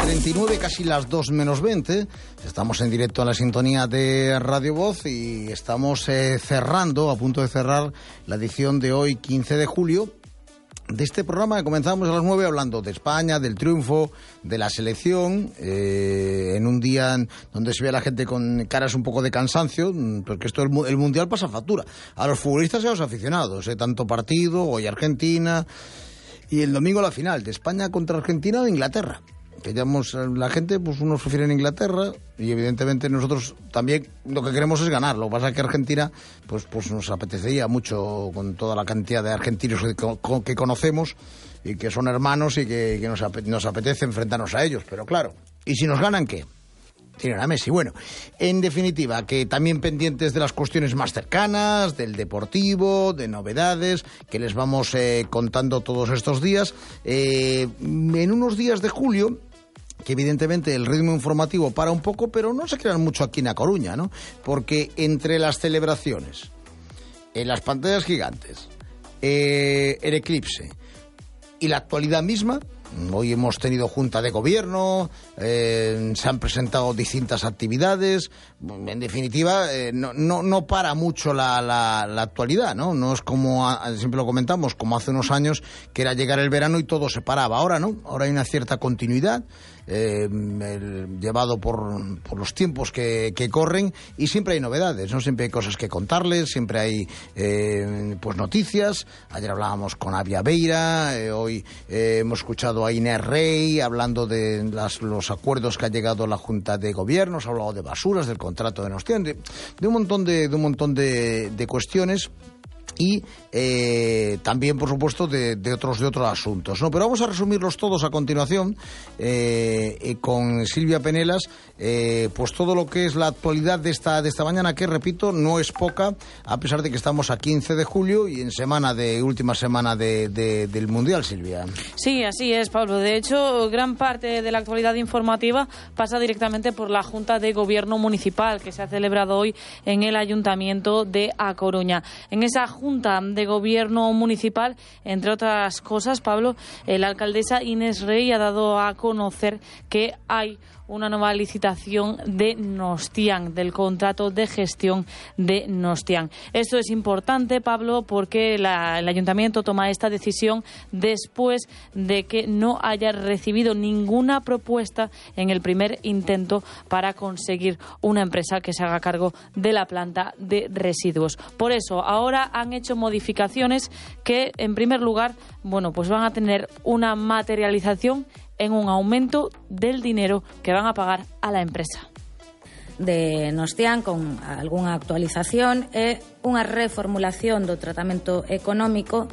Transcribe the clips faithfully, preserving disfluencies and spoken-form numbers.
treinta y nueve, casi las dos menos veinte. Estamos en directo a la sintonía de Radio Voz y estamos eh, cerrando, a punto de cerrar la edición de hoy, quince de julio, de este programa que comenzamos a las nueve hablando de España, del triunfo, de la selección, eh, en un día donde se ve a la gente con caras un poco de cansancio, porque esto el, el Mundial pasa factura a los futbolistas y a los aficionados, eh, tanto partido, hoy Argentina, y el domingo la final de España contra Argentina o de Inglaterra. Que llamamos, la gente, pues unos prefieren Inglaterra y evidentemente nosotros también lo que queremos es ganar. Lo que pasa es que Argentina, pues, pues nos apetecería mucho con toda la cantidad de argentinos que, que conocemos y que son hermanos y que, que nos, apetece, nos apetece enfrentarnos a ellos. Pero claro, ¿y si nos ganan qué? Tienen a Messi. Bueno, en definitiva, que también pendientes de las cuestiones más cercanas, del deportivo, de novedades, que les vamos eh, contando todos estos días. Eh, en unos días de julio, que evidentemente el ritmo informativo para un poco, pero no se crean mucho aquí en A Coruña, ¿no? Porque entre las celebraciones, en las pantallas gigantes, eh, el eclipse y la actualidad misma, hoy hemos tenido junta de gobierno, eh, se han presentado distintas actividades. En definitiva, eh, no, no, no para mucho la, la, la actualidad, ¿no? No es como, a, siempre lo comentamos, como hace unos años, que era llegar el verano y todo se paraba. Ahora no, ahora hay una cierta continuidad, eh, el, llevado por, por los tiempos que, que corren, y siempre hay novedades, ¿no? Siempre hay cosas que contarles, siempre hay eh, pues noticias. Ayer hablábamos con Avia Beira, eh, hoy eh, hemos escuchado a Inés Rey hablando de las, los acuerdos que ha llegado la Junta de Gobierno, se ha hablado de basuras, del contrato de Nostian, de, de un montón de, de un montón de, de cuestiones. Y eh, también, por supuesto, de, de otros de otros asuntos, ¿no? Pero vamos a resumirlos todos a continuación eh, eh, con Silvia Penelas, eh, pues todo lo que es la actualidad de esta de esta mañana, que repito, no es poca, a pesar de que estamos a quince de julio y en semana de última semana de, de, del Mundial, Silvia. Sí, así es, Pablo. De hecho, gran parte de la actualidad informativa pasa directamente por la Junta de Gobierno Municipal que se ha celebrado hoy en el Ayuntamiento de A Coruña. En esa Junta de Gobierno Municipal, entre otras cosas, Pablo, la alcaldesa Inés Rey ha dado a conocer que hay una nueva licitación de Nostian, del contrato de gestión de Nostian. Esto es importante, Pablo, porque la, el Ayuntamiento toma esta decisión después de que no haya recibido ninguna propuesta en el primer intento para conseguir una empresa que se haga cargo de la planta de residuos. Por eso, ahora han hecho modificaciones que, en primer lugar, bueno, pues van a tener una materialización en un aumento del dinero que van a pagar a la empresa de Nostian, con algunha actualización e unha reformulación do tratamento económico,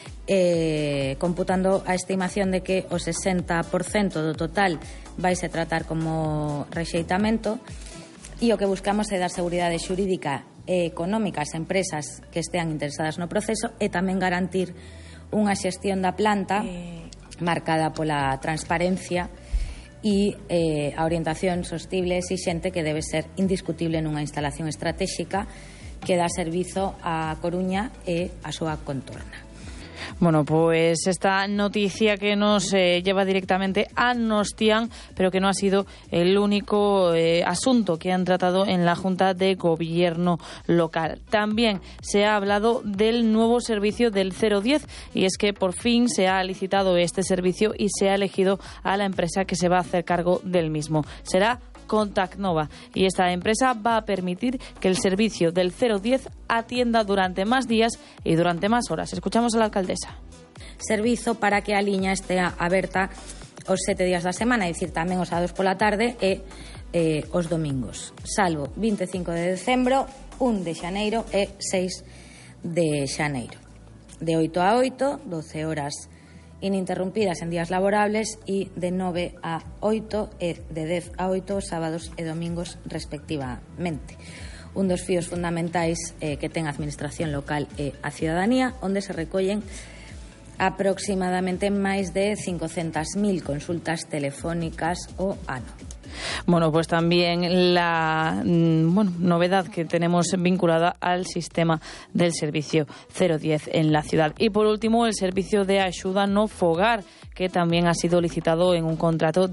eh, computando a estimación de que o sesenta por cento do total vaise tratar como rexeitamento, e o que buscamos é dar seguridade xurídica e económica ás empresas que estean interesadas no proceso e tamén garantir unha xestión da planta eh... marcada pola transparencia e eh, a orientación sostible e exixente que debe ser indiscutible nunha instalación estratégica que dá servizo a Coruña e a súa contorna. Bueno, pues esta noticia que nos eh, lleva directamente a Nostian, pero que no ha sido el único eh, asunto que han tratado en la Junta de Gobierno local. También se ha hablado del nuevo servicio del cero diez, y es que por fin se ha licitado este servicio y se ha elegido a la empresa que se va a hacer cargo del mismo. Será Contact Nova, y esta empresa va a permitir que el servicio del cero diez atienda durante más días y durante más horas. Escuchamos a la alcaldesa. Servizo para que a liña estea aberta os sete días da semana, é dicir, tamén os sábados pola tarde e eh, os domingos, salvo vinte e cinco de decembro, un de xaneiro e seis de xaneiro. De oito a oito, doce horas ininterrumpidas en días laborables, e de nove a oito e de dez a oito sábados e domingos respectivamente. Un dos fíos fundamentais eh, que ten a administración local e a ciudadanía, onde se recollen aproximadamente máis de cincocentas mil consultas telefónicas ao ano. Bueno, pues también la bueno, novedad que tenemos vinculada al sistema del servicio cero diez en la ciudad. Y por último, el servicio de ayuda no fogar, que también ha sido licitado en un contrato